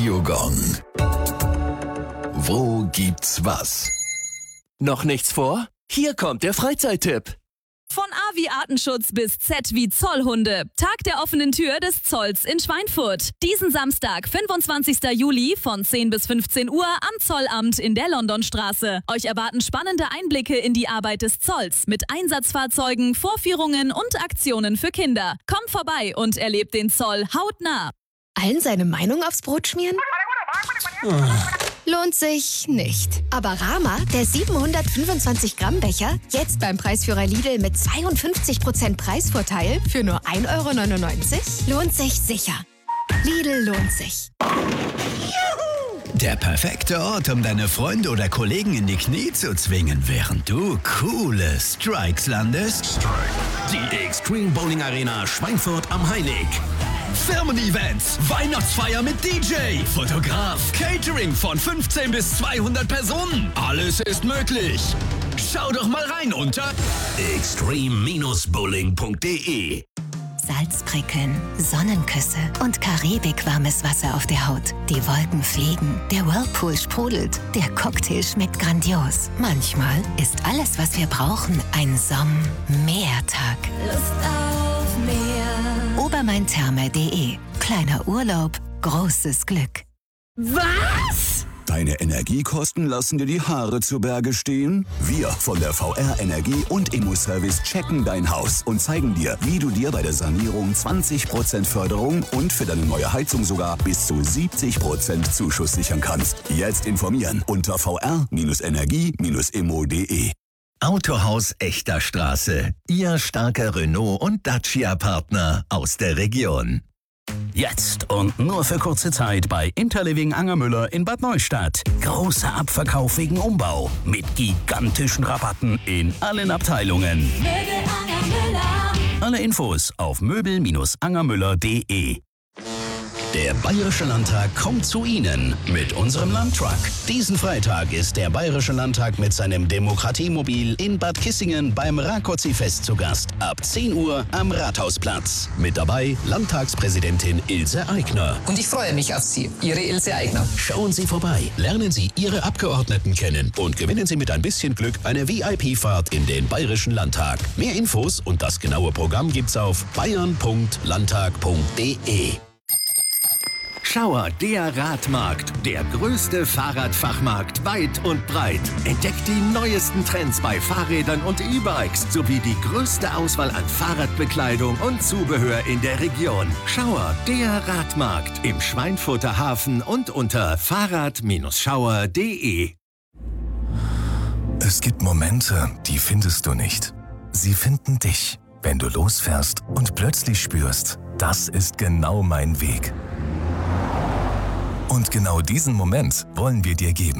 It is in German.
Radiogong. Wo gibt's was? Noch nichts vor? Hier kommt der Freizeittipp. Von A wie Artenschutz bis Z wie Zollhunde. Tag der offenen Tür des Zolls in Schweinfurt. Diesen Samstag, 25. Juli von 10 bis 15 Uhr am Zollamt in der Londonstraße. Euch erwarten spannende Einblicke in die Arbeit des Zolls mit Einsatzfahrzeugen, Vorführungen und Aktionen für Kinder. Kommt vorbei und erlebt den Zoll hautnah. Allen seine Meinung aufs Brot schmieren? Lohnt sich nicht. Aber Rama, der 725 Gramm Becher, jetzt beim Preisführer Lidl mit 52% Preisvorteil für nur 1,99 €, lohnt sich sicher. Lidl lohnt sich. Der perfekte Ort, um deine Freunde oder Kollegen in die Knie zu zwingen, während du coole Strikes landest. Die Extreme Bowling Arena Schweinfurt am Heilig. Firmen-Events, Weihnachtsfeier mit DJ, Fotograf, Catering von 15 bis 200 Personen. Alles ist möglich. Schau doch mal rein unter extreme-bowling.de. Salzprickeln, Sonnenküsse und karibikwarmes Wasser auf der Haut. Die Wolken fliegen, der Whirlpool sprudelt, der Cocktail schmeckt grandios. Manchmal ist alles, was wir brauchen, ein Sommertag. Lust auf mehr. Obermaintherme.de. Kleiner Urlaub, großes Glück. Was? Deine Energiekosten lassen dir die Haare zu Berge stehen? Wir von der VR Energie und Immo-Service checken dein Haus und zeigen dir, wie du dir bei der Sanierung 20% Förderung und für deine neue Heizung sogar bis zu 70% Zuschuss sichern kannst. Jetzt informieren unter vr-energie-immo.de. Autohaus Echter Straße. Ihr starker Renault- und Dacia-Partner aus der Region. Jetzt und nur für kurze Zeit bei Interliving Angermüller in Bad Neustadt. Großer Abverkauf wegen Umbau mit gigantischen Rabatten in allen Abteilungen. Möbel Angermüller. Alle Infos auf möbel-angermüller.de. Der Bayerische Landtag kommt zu Ihnen mit unserem Landtruck. Diesen Freitag ist der Bayerische Landtag mit seinem Demokratiemobil in Bad Kissingen beim Rákóczi-Fest zu Gast. Ab 10 Uhr am Rathausplatz. Mit dabei Landtagspräsidentin Ilse Aigner. Und ich freue mich auf Sie, Ihre Ilse Aigner. Schauen Sie vorbei, lernen Sie Ihre Abgeordneten kennen und gewinnen Sie mit ein bisschen Glück eine VIP-Fahrt in den Bayerischen Landtag. Mehr Infos und das genaue Programm gibt's auf bayern.landtag.de. Schauer, der Radmarkt, der größte Fahrradfachmarkt weit und breit. Entdeckt die neuesten Trends bei Fahrrädern und E-Bikes sowie die größte Auswahl an Fahrradbekleidung und Zubehör in der Region. Schauer, der Radmarkt im Schweinfurter Hafen und unter fahrrad-schauer.de. Es gibt Momente, die findest du nicht. Sie finden dich, wenn du losfährst und plötzlich spürst, das ist genau mein Weg. Und genau diesen Moment wollen wir dir geben.